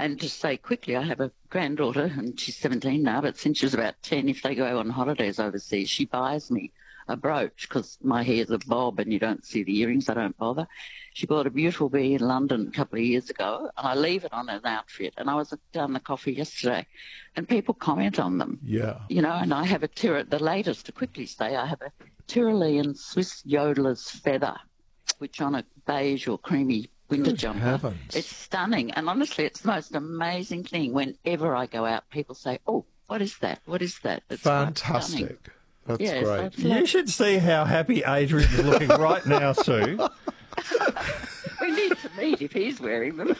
And just say quickly, I have a granddaughter, and she's 17 now, but since she was about 10, if they go on holidays overseas, she buys me a brooch because my hair's a bob and you don't see the earrings. I don't bother. She bought a beautiful bee in London a couple of years ago, and I leave it on an outfit. And I was down the coffee yesterday, and people comment on them. Yeah. You know, and I have the latest, to quickly say, I have a Tyrolean Swiss yodeler's feather, which on a beige or creamy winter jumper. Heavens. It's stunning. And honestly, it's the most amazing thing. Whenever I go out, people say, oh, what is that? What is that? It's fantastic. That's great. You should see how happy Adrian is looking right now, Sue. We need to meet if he's wearing them.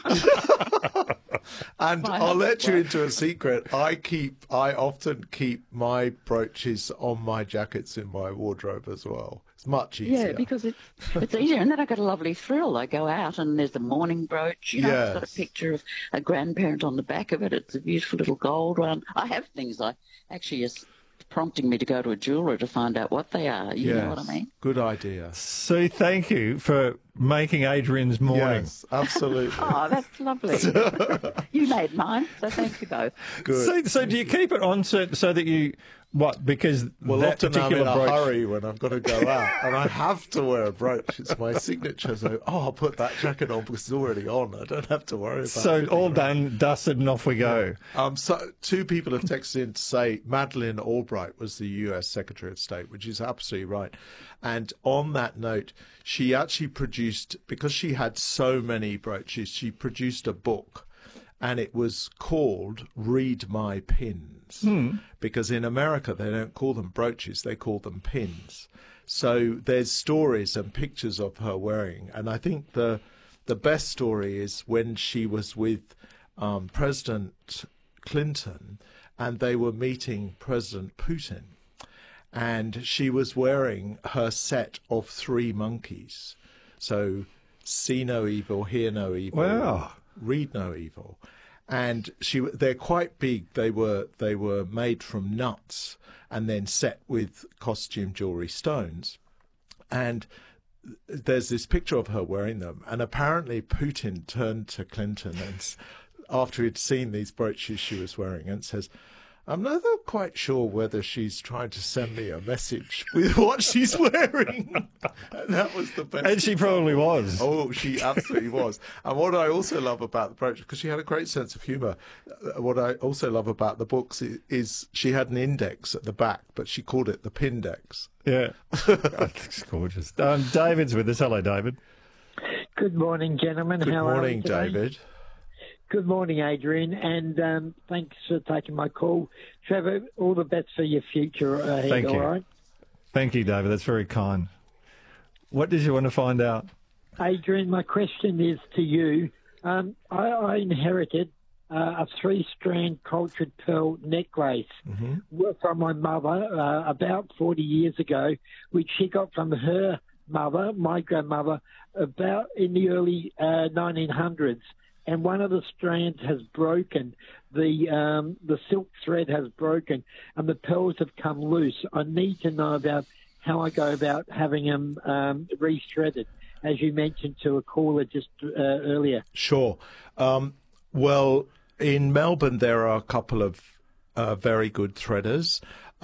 And I'll let you into a secret. I often keep my brooches on my jackets in my wardrobe as well. It's much easier. Yeah, because it's easier. And then I got a lovely thrill. I go out and there's a morning brooch. You know, Yes. It's got a picture of a grandparent on the back of it. It's a beautiful little gold one. I have things like actually it's prompting me to go to a jeweller to find out what they are. You know what I mean? Good idea. Sue, thank you for making Adrian's morning. Yes, absolutely. Oh, that's lovely. You made mine, so thank you both. Good. So do you keep it on so that you... What? Because Well, that often I'm particular in a brooch... hurry when I've got to go out, and I have to wear a brooch. It's my signature. So, I'll put that jacket on because it's already on. I don't have to worry about it. So all done, dusted, and off we go. So two people have texted in to say Madeleine Albright was the U.S. Secretary of State, which is absolutely right. And on that note, she actually produced, because she had so many brooches, she produced a book, and it was called Read My Pins. Because in America, they don't call them brooches, they call them pins. So there's stories and pictures of her wearing. And I think the best story is when she was with President Clinton and they were meeting President Putin. And she was wearing her set of 3 monkeys. So see no evil, hear no evil, Wow. read no evil. And they're quite big. They were made from nuts and then set with costume jewelry stones. And there's this picture of her wearing them. And apparently Putin turned to Clinton and after he'd seen these brooches she was wearing and says, I'm not quite sure whether she's trying to send me a message with what she's wearing. And that was the best. And she probably was. Oh, she absolutely was. And what I also love about the brooch, because she had a great sense of humour, what I also love about the books is she had an index at the back, but she called it the Pindex. Yeah. That's gorgeous. David's with us. Hello, David. Good morning, gentlemen. Good How morning, are you today? David. Good morning, Adrian, and thanks for taking my call. Trevor, all the best for your future ahead, Thank you. all right? Thank you, David. That's very kind. What did you want to find out? Adrian, my question is to you. I inherited a 3-strand cultured pearl necklace from my mother about 40 years ago, which she got from her mother, my grandmother, about in the early 1900s. And one of the strands has broken. The silk thread has broken, and the pearls have come loose. I need to know about how I go about having them re-threaded, as you mentioned to a caller just earlier. Sure. Well, in Melbourne, there are a couple of very good threaders,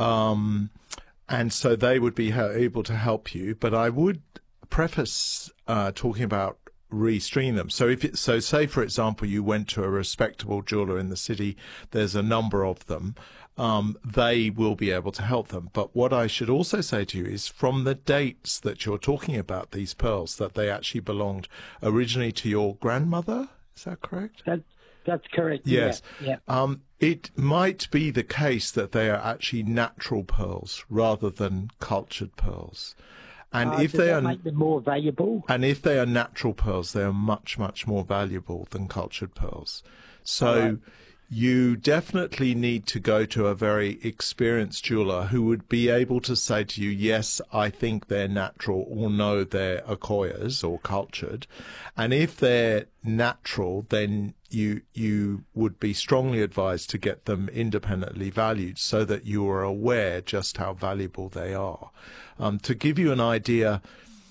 and so they would be able to help you. But I would preface talking about restring them. So say, for example, you went to a respectable jeweler in the city, there's a number of them, they will be able to help them. But what I should also say to you is from the dates that you're talking about, these pearls, that they actually belonged originally to your grandmother. Is that correct? That's correct. Yes. Yeah. It might be the case that they are actually natural pearls rather than cultured pearls. And if does that make them more valuable? And if they are natural pearls, they are much, much more valuable than cultured pearls. So you definitely need to go to a very experienced jeweler who would be able to say to you, yes, I think they're natural, or no, they're Akoyas or cultured. And if they're natural, then you would be strongly advised to get them independently valued so that you are aware just how valuable they are. To give you an idea,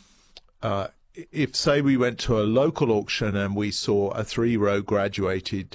if, say, we went to a local auction and we saw a 3-row graduated